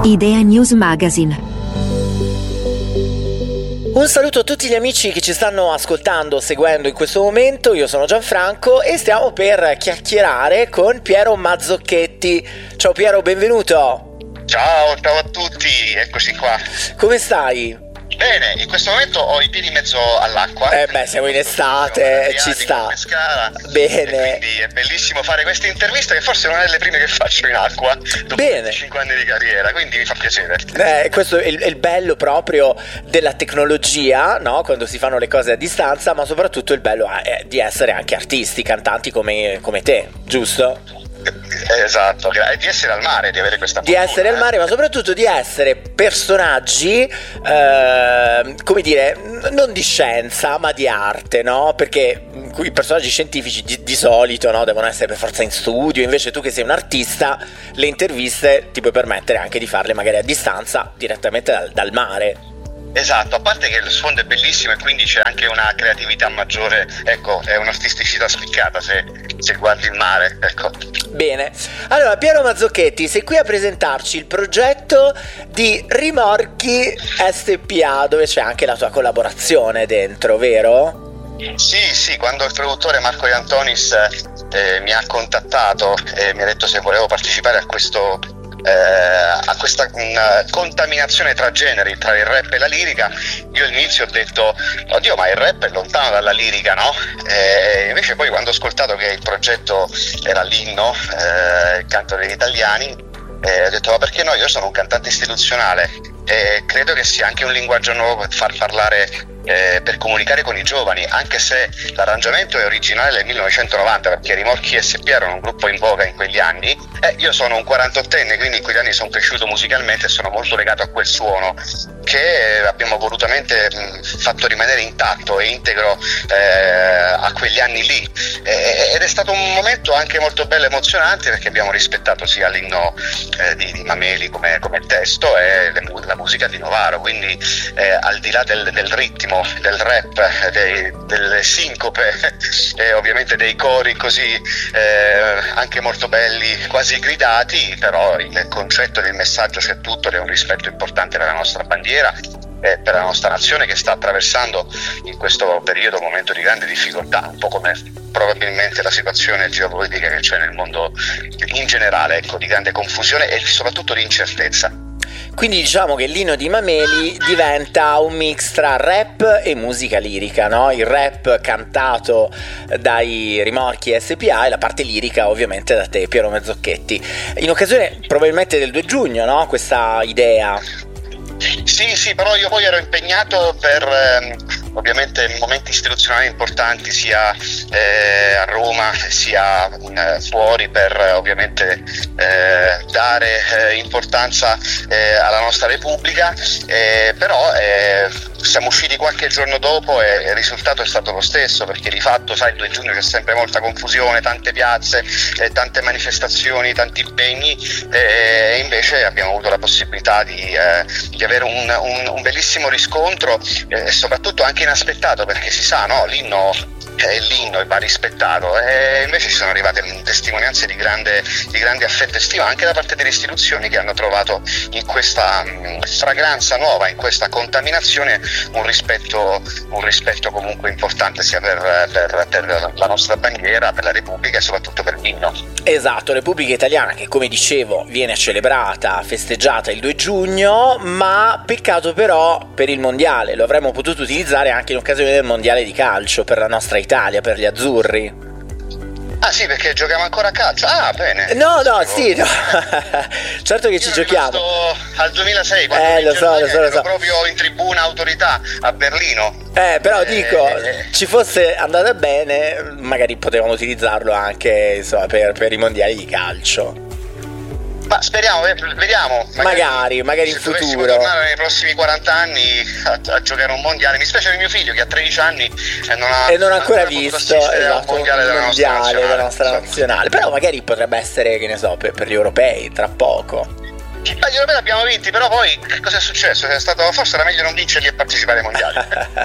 Idea News Magazine. Un saluto a tutti gli amici che ci stanno ascoltando, seguendo in questo momento. Io sono Gianfranco e stiamo per chiacchierare con Piero Mazzocchetti. Ciao Piero, benvenuto. Ciao a tutti, eccoci qua. Come stai? Bene, in questo momento ho i piedi in mezzo all'acqua. Siamo in estate, ci sta. Bene. Quindi è bellissimo fare questa intervista, che forse è una delle prime che faccio in acqua dopo 25 anni di carriera, quindi mi fa piacere. Questo è il bello proprio della tecnologia, no? Quando si fanno le cose a distanza, ma soprattutto il bello è di essere anche artisti, cantanti come te, giusto? Esatto, e di essere al mare, di avere questa fortuna, di essere al mare, ma soprattutto di essere personaggi, come dire, non di scienza ma di arte, no? Perché i personaggi scientifici di solito, no, devono essere per forza in studio. Invece tu, che sei un artista, le interviste ti puoi permettere anche di farle magari a distanza, direttamente dal mare. Esatto, a parte che il sfondo è bellissimo e quindi c'è anche una creatività maggiore, ecco, è un'artisticità spiccata se guardi il mare, ecco. Bene, allora Piero Mazzocchetti, sei qui a presentarci il progetto di Rimorchi SPA, dove c'è anche la tua collaborazione dentro, vero? Sì, quando il produttore Marco Iantonis mi ha contattato e mi ha detto se volevo partecipare a questa contaminazione tra generi, tra il rap e la lirica, io all'inizio ho detto oddio, ma il rap è lontano dalla lirica, no? E invece poi, quando ho ascoltato che il progetto era l'inno, il canto degli italiani, ho detto ma perché no, io sono un cantante istituzionale e credo che sia anche un linguaggio nuovo per far parlare, per comunicare con i giovani, anche se l'arrangiamento è originale del 1990, perché Rimorchi SPA erano un gruppo in voga in quegli anni. Io sono un 48enne, quindi in quegli anni sono cresciuto musicalmente e sono molto legato a quel suono che abbiamo volutamente fatto rimanere intatto e integro a quegli anni lì, ed è stato un momento anche molto bello e emozionante, perché abbiamo rispettato sia l'inno di Mameli come testo e la musica di Novaro, quindi al di là del ritmo, del rap, delle sincope e ovviamente dei cori così anche molto belli, quasi gridati, però il concetto del messaggio c'è tutto, ed è un rispetto importante per la nostra bandiera e per la nostra nazione, che sta attraversando in questo periodo un momento di grande difficoltà, un po' come probabilmente la situazione geopolitica che c'è nel mondo in generale, ecco, di grande confusione e soprattutto di incertezza. Quindi diciamo che l'inno di Mameli diventa un mix tra rap e musica lirica, no? Il rap cantato dai Rimorchi SPA e la parte lirica ovviamente da te, Piero Mazzocchetti. In occasione probabilmente del 2 giugno, no? Questa idea. Sì, però io poi ero impegnato per ovviamente momenti istituzionali importanti, sia a Roma sia fuori, per ovviamente dare importanza alla nostra Repubblica, però siamo usciti qualche giorno dopo e il risultato è stato lo stesso, perché di fatto, sai, il 2 giugno c'è sempre molta confusione, tante piazze, tante manifestazioni, tanti impegni, e invece abbiamo avuto la possibilità di avere un bellissimo riscontro, e soprattutto anche inaspettato, perché si sa, no, l'inno e va rispettato, e invece ci sono arrivate testimonianze di grande affetto e stima anche da parte delle istituzioni, che hanno trovato in questa fragranza nuova, in questa contaminazione, un rispetto comunque importante, sia per la nostra bandiera, per la Repubblica e soprattutto per l'inno. Esatto, Repubblica Italiana, che come dicevo viene celebrata, festeggiata il 2 giugno, ma peccato però per il mondiale. Lo avremmo potuto utilizzare anche in occasione del mondiale di calcio per la nostra Italia, per gli azzurri. Ah sì, perché giochiamo ancora a calcio? Ah, bene. No, sì, no. Certo che ci giochiamo. Al 2006, quando lo so. proprio in tribuna autorità a Berlino. Però dico, ci fosse andata bene, magari potevamo utilizzarlo anche, insomma, per i mondiali di calcio. Ma speriamo, vediamo. Magari in se futuro. Se tornare nei prossimi 40 anni a giocare un mondiale. Mi spiace per mio figlio che ha 13 anni e non ha ancora visto un mondiale della nostra nazionale. Però magari potrebbe essere, che ne so, per gli europei tra poco. Gli europei li abbiamo vinti, però poi cosa è successo? Forse era meglio non vincerli e partecipare ai mondiali.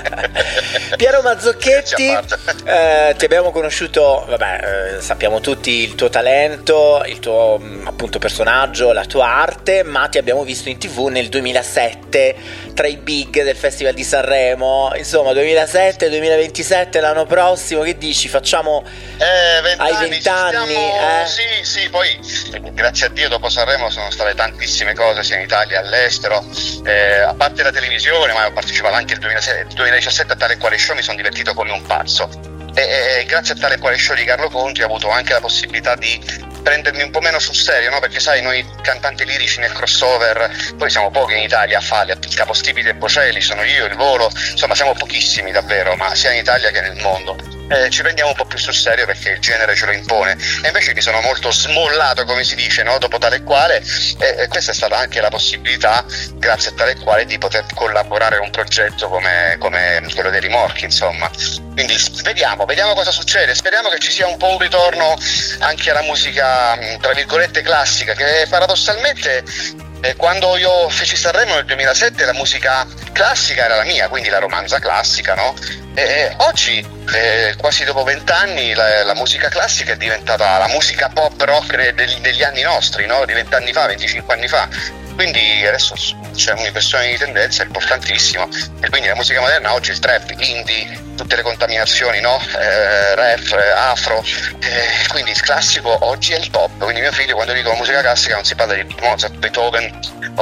Piero Mazzocchetti, ti abbiamo conosciuto, sappiamo tutti il tuo talento, il tuo appunto personaggio, la tua arte, ma ti abbiamo visto in TV nel 2007 tra i big del Festival di Sanremo. Insomma, 2007-2027 l'anno prossimo, che dici? Facciamo ai 20 anni? Sì, poi grazie a Dio dopo Sanremo sono state tantissime cose sia in Italia che all'estero, a parte la televisione, ma ho partecipato anche nel 2017 a Tale Quale Show, mi sono divertito come un pazzo e grazie a Tale Quale Show di Carlo Conti ho avuto anche la possibilità di prendermi un po' meno sul serio, no? Perché sai, noi cantanti lirici nel crossover poi siamo pochi in Italia a farli, il capostipite e Bocelli, sono io, il Volo, insomma siamo pochissimi davvero, ma sia in Italia che nel mondo. Ci prendiamo un po' più sul serio perché il genere ce lo impone, e invece mi sono molto smollato, come si dice, no? Dopo Tale Quale, e questa è stata anche la possibilità, grazie a Tale Quale, di poter collaborare a un progetto come quello dei Rimorchi, insomma. Quindi vediamo cosa succede, speriamo che ci sia un po' un ritorno anche alla musica tra virgolette classica, che paradossalmente quando io feci Sanremo nel 2007 la musica classica era la mia, quindi la romanza classica, no? Oggi, quasi dopo 20 anni, la musica classica è diventata la musica pop rock degli anni nostri, no? Di 20 anni fa, 25 anni fa. Quindi adesso c'è un'inversione di tendenza importantissima, e quindi la musica moderna oggi, il trap, l'indie, tutte le contaminazioni, no? Rap, afro, quindi il classico oggi è il pop. Quindi mio figlio, quando dico musica classica, non si parla di Mozart, Beethoven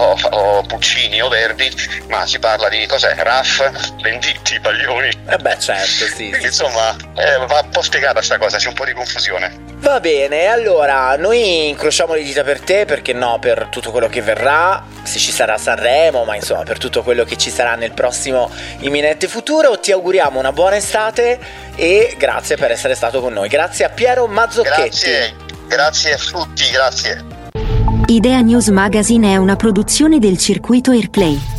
o Puccini o Verdi, ma si parla di cos'è? Raff, Venditti, Baglioni. Certo, sì. Quindi insomma va un po' spiegata sta cosa, c'è un po' di confusione. Va bene, allora noi incrociamo le dita per te, perché no, per tutto quello che verrà, se ci sarà Sanremo, ma insomma per tutto quello che ci sarà nel prossimo imminente futuro. Ti auguriamo una buona estate e grazie per essere stato con noi. Grazie a Piero Mazzocchetti. Grazie a tutti, grazie. Idea News Magazine è una produzione del Circuito Airplay.